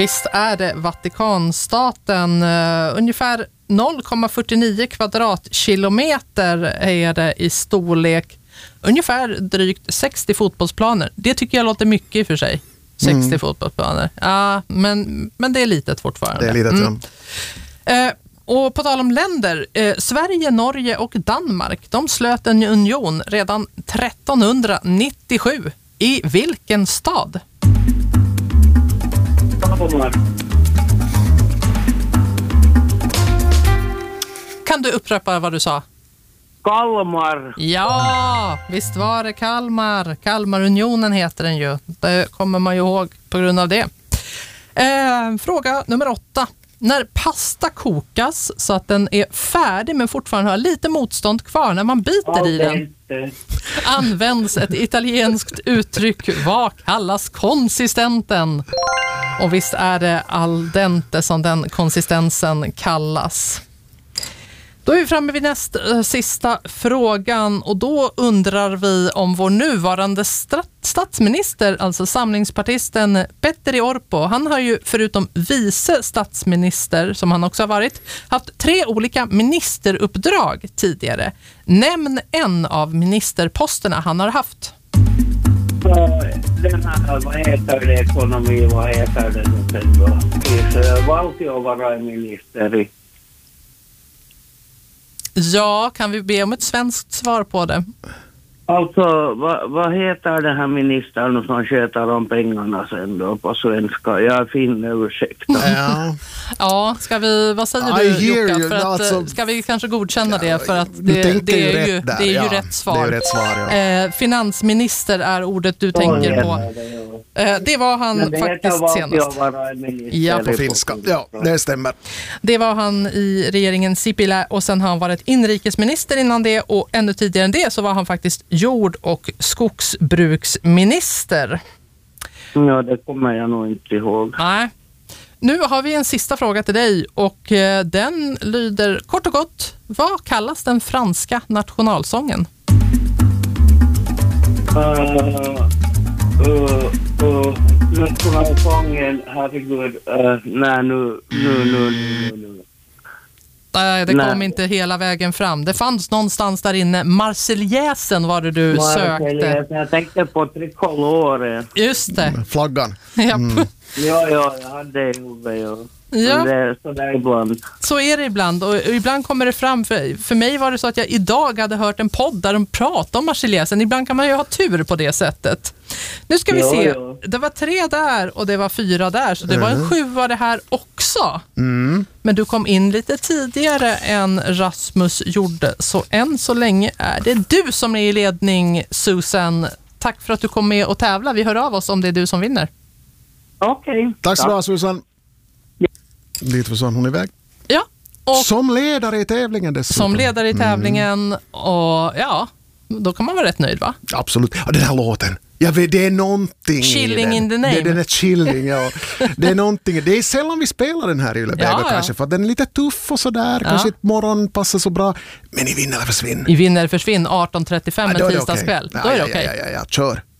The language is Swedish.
Visst är det Vatikanstaten. Ungefär 0,49 kvadratkilometer är det i storlek. Ungefär drygt 60 fotbollsplaner. Det tycker jag låter mycket i för sig. 60 fotbollsplaner. Ja, men det är litet fortfarande. Det är litet, och på tal om länder, Sverige, Norge och Danmark, de slöt en union redan 1397. I vilken stad? Kan du upprepa vad du sa? Kalmar. Ja, visst var det Kalmar. Kalmarunionen heter den ju. Det kommer man ju ihåg på grund av det. Fråga nummer 8. När pasta kokas så att den är färdig men fortfarande har lite motstånd kvar när man biter i den, används ett italienskt uttryck. Vad kallas konsistenten? Och visst är det al dente som den konsistensen kallas. Då är vi framme vid näst sista frågan och då undrar vi om vår nuvarande statsminister, alltså samlingspartisten Petteri Orpo. Han har ju förutom vice statsminister, som han också har varit, haft 3 olika ministeruppdrag tidigare. Nämn en av ministerposterna han har haft. Den här, vad heter det, ekonomi, vad heter det sen då? Valtiovarainministeri. Ja, kan vi be om ett svenskt svar på det? Alltså, vad heter den här ministern som sköter om pengarna sen då på svenska? Jag finner ursäkta. Ja, ska vi, vad säger du Jukka? För att, alltså, ska vi kanske godkänna det för att det är ju rätt svar. Det är rätt svar, finansminister är ordet du tänker på. Det var han faktiskt senast. Ja, på finska. Ja, det stämmer. Det var han i regeringen Sipilä och sen har han varit inrikesminister innan det och ännu tidigare än det så var han faktiskt jord- och skogsbruksminister. Ja, det kommer jag nog inte ihåg. Nej. Nu har vi en sista fråga till dig och den lyder kort och gott. Vad kallas den franska nationalsången? Nationalsången, herregud. Nej, nu. Det kom inte hela vägen fram. Det fanns någonstans där inne. Marseljäsen var det du sökte. Jag tänkte på tricolore. Just det. Flaggan. Ja, jag hade det. Ja. Så där ibland. Så är det ibland och ibland kommer det fram. För mig var det så att jag idag hade hört en podd där de pratade om Marseljäsen. Ibland kan man ju ha tur på det sättet. Nu ska vi se. Ja. Det var 3 där och det var 4 där. Så det var en 7 det här också. Men du kom in lite tidigare än Rasmus gjorde. Så än så länge är det du som är i ledning, Susan. Tack för att du kom med och tävla. Vi hör av oss om det är du som vinner. Okej. Tack så mycket, Susan. Lite försvann hon iväg. Ja. Och som ledare i tävlingen dessutom. Som ledare i tävlingen och ja, då kan man vara rätt nöjd, va? Absolut. Ja, den här låten. Jag vet, det är någonting Chilling i den. In the name. Den är chilling, ja. Det är någonting. Det är sällan vi spelar den här i Yle-Bäver kanske för att den är lite tuff och sådär. Kanske ett morgon passar så bra. Men i vinner eller försvinn. I vinner eller försvinn 18:35 en tisdagskväll. Då är det okej. Ja, kör.